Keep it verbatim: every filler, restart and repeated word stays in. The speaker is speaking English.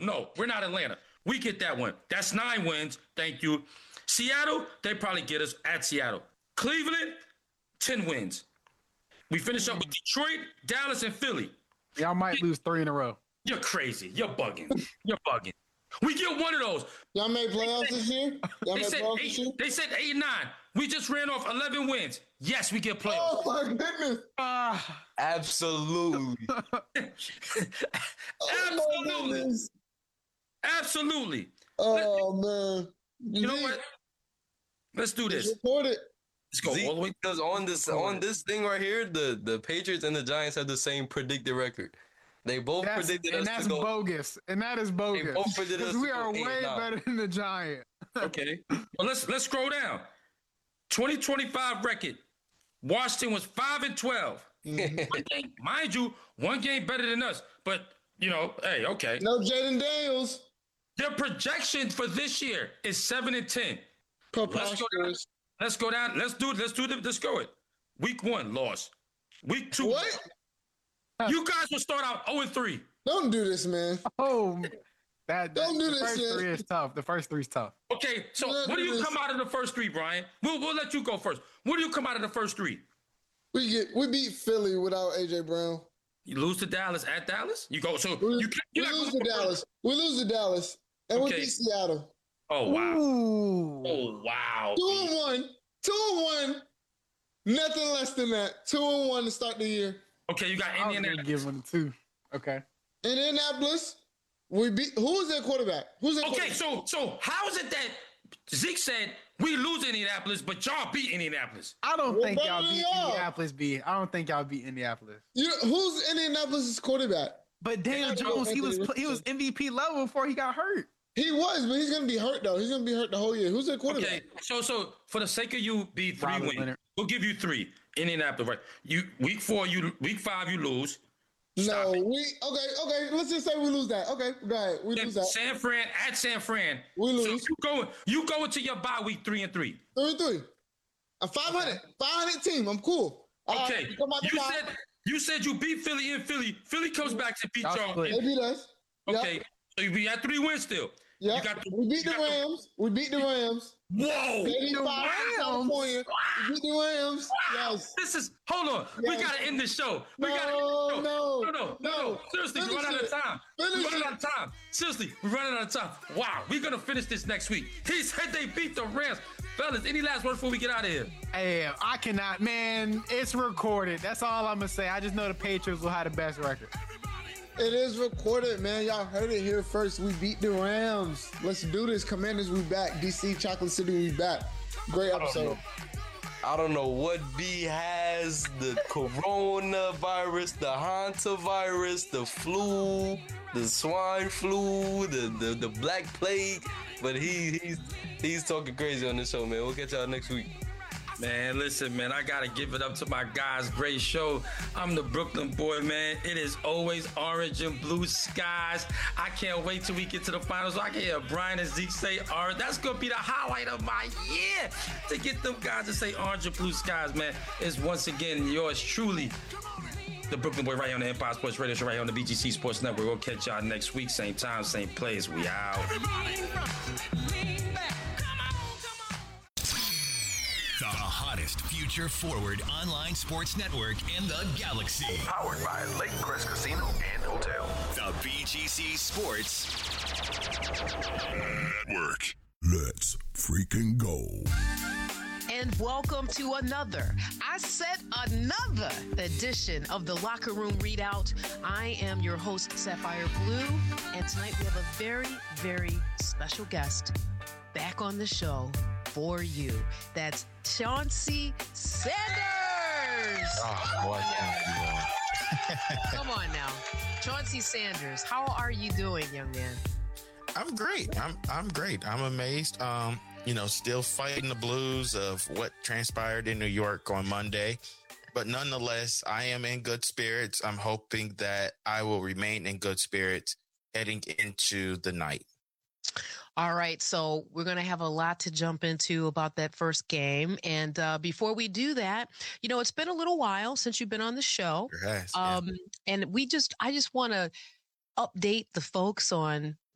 no, we're not Atlanta. We get that one. That's nine wins. Thank you. Seattle, they probably get us at Seattle. Cleveland, ten wins. We finish up with Detroit, Dallas, and Philly. Y'all might lose three in a row. You're crazy. You're bugging. You're bugging. We get one of those. Y'all made playoffs this year? Y'all They made said, playoffs this year? eight, they said eight and nine. We just ran off eleven wins. Yes, we get playoffs. Oh, my goodness. Uh, Absolutely. Oh, my Absolutely. goodness. Absolutely. Oh, man. You know what? Let's do this. Report it. Let's go See, all the way. because on this on this thing right here, the, the Patriots and the Giants have the same predicted record. They both that's, predicted and us that's to go. bogus. And that is bogus. both predicted us Because we to are go eight way and nine. better than the Giants. Okay. Well, let's let's scroll down. twenty twenty-five record. Washington was five and twelve. One game, mind you, one game better than us. But you know, hey, okay. No Jaden Daniels. Their projection for this year is seven and ten. Let's go down. Preposterous. Let's go down. Let's do it. Let's do it. Let's go it. Week one, loss. Week two. What? You guys will start out zero and three. Don't do this, man. Oh, that, Don't that do the this, first man. three is tough. The first three is tough. Okay, so Don't what do do you this. come out of the first three, Brian? We'll we'll let you go first. What do you come out of the first three? We get we beat Philly without A J Brown. You lose to Dallas at Dallas. You go. So We, you can't, we you're not lose going to Dallas. We lose to Dallas. And we Okay. beat Seattle. Oh wow. Ooh. Oh wow. Two and one. Two and one. Nothing less than that. Two and one to start the year. Okay, you got I was going to Indianapolis. give one a two. Okay. Indianapolis. We beat who was their quarterback? Who's their Okay, quarterback? so so how is it that Zeke said we lose Indianapolis, but y'all beat Indianapolis? I don't Well, think y'all better beat than y'all. Indianapolis B. I don't think y'all beat Indianapolis. You, who's Indianapolis' quarterback? But Daniel Yeah, Jones, he was Anthony he was M V P level before he got hurt. He was, but he's gonna be hurt though. He's gonna be hurt the whole year. Who's their quarterback? Okay, so so for the sake of you, be three Robert wins. Leonard. We'll give you three. Indianapolis, right? You week four, you week five, you lose. Stop No, it. we okay, okay. Let's just say we lose that. Okay, go ahead. We Then lose that. San Fran at San Fran. We lose. So you go you go into your bye week three and three. Three and three. A five hundred. Five hundred team. I'm cool. All Okay. right, come out the You top. said you said you beat Philly in Philly. Philly comes back to beat Y'all y'all. split. They beat us. Okay. Yep. So you be at three wins still. Yep. You got the, we beat you the got Rams. We beat the Rams. Whoa. eighty-five Rams? California. We beat the Rams. Yes. This is hold on. We Yes. gotta end the show. We No, gotta end the show. no, no, no, no, no. Seriously, we're Finish running out of it. time. Finish We're running it. out of time. Seriously, we're running out of time. Wow, we're gonna finish this next week. He said they beat the Rams. Fellas, any last word before we get out of here? Hey, I cannot, man. It's recorded. That's all I'm gonna say. I just know the Patriots will have the best record. It is recorded, man. Y'all heard it here first. We beat the Rams. Let's do this. Commanders, we back. D C, Chocolate City, we back. Great episode. I don't know what B has, the coronavirus, the hantavirus, the flu, the swine flu, the, the, the black plague, but he he's he's talking crazy on this show, man. We'll catch y'all next week. Man, listen, man, I gotta give it up to my guys. Great show. I'm the Brooklyn boy, man. It is always orange and blue skies. I can't wait till we get to the finals so I can hear Brian and Zeke say orange. That's gonna be the highlight of my year to get them guys to say orange and blue skies, man. It's once again yours truly, the Brooklyn boy, right here on the Empire Sports Radio Show, right here on the B G C Sports Network. We'll catch y'all next week, same time, same place. We out. The hottest future forward online sports network in the galaxy. Powered by Lake Crest Casino and Hotel. The B G C Sports Network. Let's freaking go. And welcome to another, I said another edition of the Locker Room Readout. I am your host, Sapphire Blue, and tonight we have a very, very special guest back on the show for you. That's Chauncey Sanders. Oh, boy, yeah. Come on now. Chauncey Sanders, how are you doing, young man? I'm great. I'm I'm great. I'm amazed. Um, you know, still fighting the blues of what transpired in New York on Monday. But nonetheless, I am in good spirits. I'm hoping that I will remain in good spirits heading into the night. All right, so we're going to have a lot to jump into about that first game. And uh, before we do that, you know, it's been a little while since you've been on the show. Yes, um, yeah. And we just, I just want to update the folks on